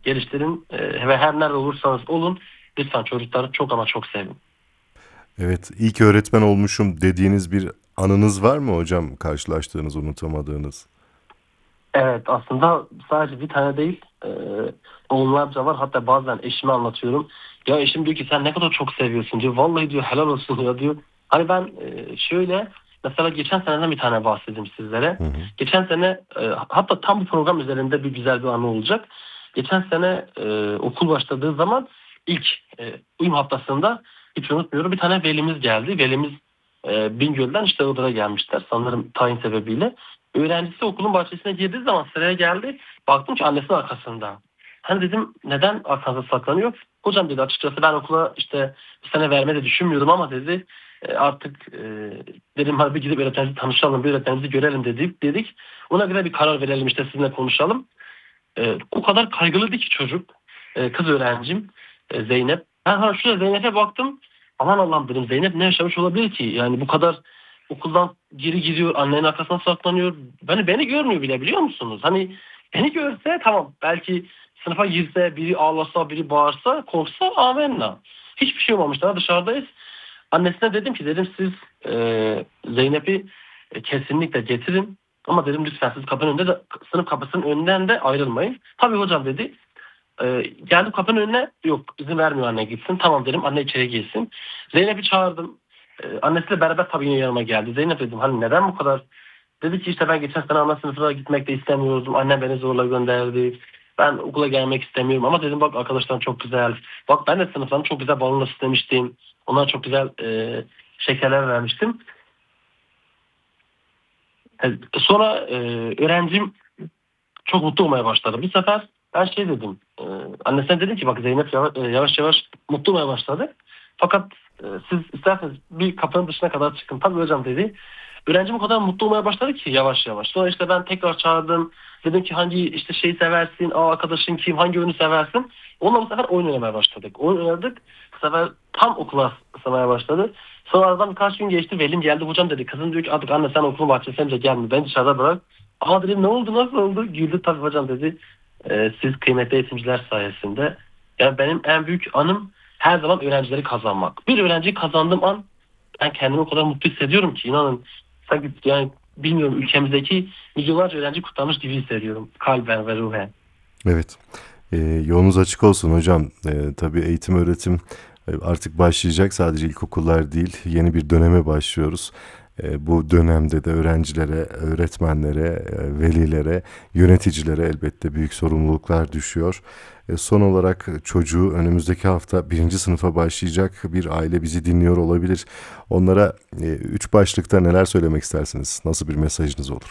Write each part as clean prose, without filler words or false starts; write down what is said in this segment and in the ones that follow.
geliştirin ve her nerede olursanız olun lütfen çocukları çok ama çok sevin. Evet, ilk öğretmen olmuşum dediğiniz bir anınız var mı hocam? Karşılaştığınız, unutamadığınız. Evet, aslında sadece bir tane değil, onlarca var. Hatta bazen eşime anlatıyorum. Ya eşim diyor ki sen ne kadar çok seviyorsun diyor. Vallahi diyor helal olsun ya diyor. Hani ben şöyle mesela geçen seneden bir tane bahsedeyim sizlere. Hı hı. Geçen sene hatta tam bu program üzerinde bir güzel bir anı olacak. Geçen sene okul başladığı zaman ilk uyum haftasında hiç unutmuyorum bir tane velimiz geldi. Velimiz Bingöl'den işte Iğdır'a gelmişler sanırım tayin sebebiyle. Öğrencisi okulun bahçesine girdiği zaman sıraya geldi. Baktım ki annesinin arkasında. Hani dedim neden arkanızda saklanıyor? Hocam dedi açıkçası ben okula işte bir sene vermeyi de düşünmüyordum ama dedi artık dedim hadi bir gidip öğretmenimizi tanışalım, bir öğretmenimizi görelim dedik. Ona göre bir karar verelim işte sizinle konuşalım. O kadar kaygılıydı ki çocuk. Kız öğrencim Zeynep. Ben şuraya Zeynep'e baktım. Aman Allah'ım dedim Zeynep ne yaşamış olabilir ki? Yani bu kadar okuldan geri gidiyor, annenin arkasına saklanıyor. Beni görmüyor bile biliyor musunuz? Hani beni görse tamam belki sınıfa girse, biri ağlasa, biri bağırsa, korksa amenna. Hiçbir şey olmamış. Daha dışarıdayız. Annesine dedim ki dedim siz Zeynep'i kesinlikle getirin. Ama dedim lütfen siz kapının önünde de sınıf kapısının önünden de ayrılmayın. Tabii hocam dedi. Geldim kapının önüne yok izin vermiyor anne gitsin. Tamam dedim anne içeri girsin. Zeynep'i çağırdım. Annesiyle beraber tabii yine yanıma geldi. Zeynep dedim hani neden bu kadar? Dedi ki işte ben geçen sene ana sınıfına gitmek de istemiyordum. Annem beni zorla gönderdi. Ben okula gelmek istemiyorum ama dedim bak arkadaşlarım çok güzel. Bak ben de sınıflarını çok güzel balonla istemiştim. Onlara çok güzel şekerler vermiştim. Sonra öğrencim çok mutlu olmaya başladı. Bir sefer ben şey dedim. Annesine dedim ki bak Zeynep yavaş yavaş mutlu olmaya başladı. Fakat siz isterseniz bir kapının dışına kadar çıkın. Tabii hocam dedi. Öğrencim o kadar mutlu olmaya başladı ki yavaş yavaş. Sonra işte ben tekrar çağırdım. Dedim ki hangi işte şeyi seversin, arkadaşın kim, hangi oyunu seversin. Onunla bu sefer oyun oynamaya başladık. Oyun oynadık. Bu sefer tam okula ısınmaya başladı. Sonra aradan birkaç gün geçti. Velim geldi hocam dedi. Kızım diyor ki artık anne sen okulun bahçesine gelme. Ben dışarıda bırak. Aa dedim ne oldu nasıl oldu? Güldü tabii hocam dedi. Siz kıymetli eğitimciler sayesinde. Yani benim en büyük anım her zaman öğrencileri kazanmak. Bir öğrenciyi kazandığım an ben kendimi o kadar mutlu hissediyorum ki inanın sanki yani bilmiyorum ülkemizdeki milyonlarca öğrenci kutlamış gibi hissediyorum kalben ve ruhen. Evet. Yolunuz açık olsun hocam. Tabii eğitim öğretim artık başlayacak. Sadece ilkokullar değil, yeni bir döneme başlıyoruz. Bu dönemde de öğrencilere, öğretmenlere, velilere, yöneticilere elbette büyük sorumluluklar düşüyor. Son olarak çocuğu önümüzdeki hafta birinci sınıfa başlayacak bir aile bizi dinliyor olabilir. Onlara üç başlıkta neler söylemek istersiniz? Nasıl bir mesajınız olur?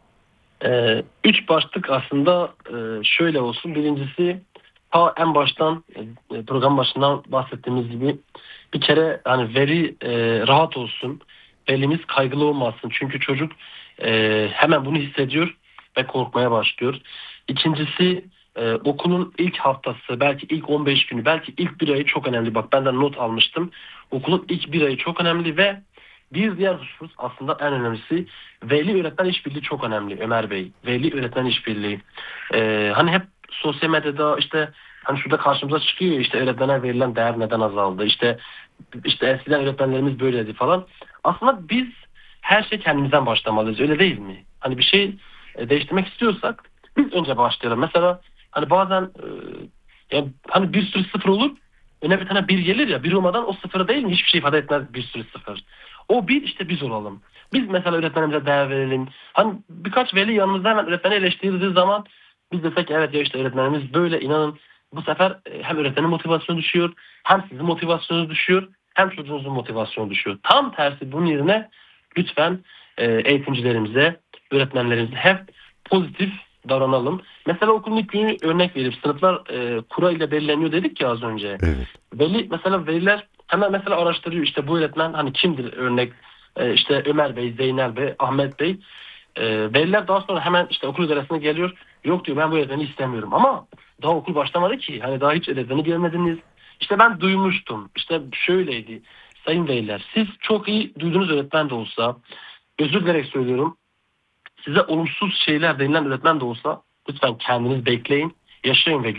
Üç başlık aslında şöyle olsun. Birincisi ta en baştan program başından bahsettiğimiz gibi bir kere hani veri rahat olsun. Velimiz kaygılı olmasın. Çünkü çocuk hemen bunu hissediyor ve korkmaya başlıyor. İkincisi okulun ilk haftası, belki ilk 15 günü, belki ilk bir ayı çok önemli. Bak benden not almıştım. Okulun ilk bir ayı çok önemli ve bir diğer husus aslında en önemlisi veli öğretmen işbirliği çok önemli Ömer Bey. Veli öğretmen işbirliği. Hani hep sosyal medyada işte hani şurada karşımıza çıkıyor ya, işte öğretmene verilen değer neden azaldı. İşte eskiden öğretmenlerimiz böyleydi falan. Aslında biz her şey kendimizden başlamalıyız. Öyle değil mi? Hani bir şey değiştirmek istiyorsak biz önce başlayalım. Mesela hani bazen yani hani bir sürü sıfır olur. Öne bir tane bir gelir ya. Bir olmadan o sıfır değil mi? Hiçbir şey ifade etmez bir sürü sıfır. O bir işte biz olalım. Biz mesela öğretmenimize değer verelim. Hani birkaç veli yanımızda hemen öğretmeni eleştirdiği zaman biz desek evet ya işte öğretmenimiz böyle inanın bu sefer hem öğretmenin motivasyonu düşüyor hem sizin motivasyonunuz düşüyor hem çocuğunuzun motivasyonu düşüyor. Tam tersi bunun yerine lütfen eğitimcilerimize, öğretmenlerimize hep pozitif davranalım. Mesela okulun ilk günü örnek verip sınıflar kura ile belirleniyor dedik ya az önce. Evet. Mesela veliler hemen mesela araştırıyor işte bu öğretmen hani kimdir örnek işte Ömer Bey, Zeynel Bey, Ahmet Bey. Veliler daha sonra hemen işte okul idaresine geliyor. Yok diyor ben bu öğretmeni istemiyorum ama daha okul başlamadı ki. Hani daha hiç öğretmeni görmediniz. İşte ben duymuştum. İşte şöyleydi. Sayın veliler siz çok iyi duyduğunuz öğretmen de olsa özür dilerim söylüyorum. Size olumsuz şeyler denilen öğretmen de olsa lütfen kendiniz bekleyin, yaşayın ve